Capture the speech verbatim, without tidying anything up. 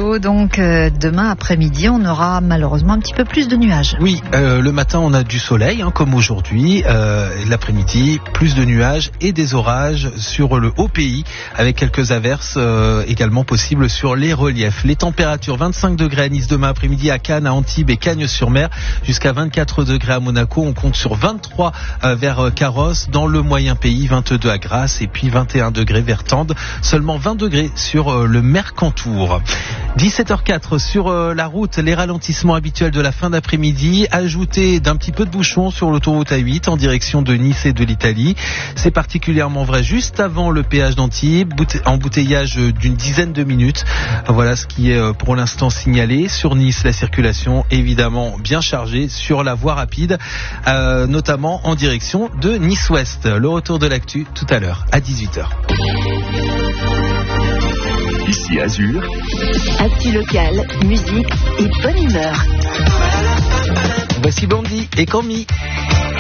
météo, donc euh, demain après-midi, on aura malheureusement un petit peu plus de nuages. Oui, euh, le matin on a du soleil, hein, comme aujourd'hui. Euh, l'après-midi, plus de nuages et des orages sur le haut pays, avec quelques averses euh, également possibles sur les reliefs. Les températures, vingt-cinq degrés à Nice demain après-midi, à Cannes, à Antibes et Cagnes-sur-Mer, jusqu'à vingt-quatre degrés à Monaco. On compte sur vingt-trois euh, vers Carrosse, dans le moyen pays, vingt-deux à Grasse et puis vingt et un degrés vers Tende. Seulement vingt degrés sur euh, le Mercantour. dix-sept heures quatre sur euh, la route, les ralentissements habituels de la fin d'après-midi, ajoutés d'un petit peu de bouchon sur l'autoroute A huit en direction de Nice et de l'Italie. C'est particulièrement vrai juste avant le péage d'Antibes, embouteillage d'une dizaine de minutes. Voilà ce qui est euh, pour l'instant signalé. Sur Nice, la circulation évidemment bien chargée sur la voie rapide, euh, notamment en direction de Nice-Ouest. Le retour de l'actu tout à l'heure à dix-huit heures. Ici Azur. Actu locale, musique et bonne humeur. Voici Blondie et Camille.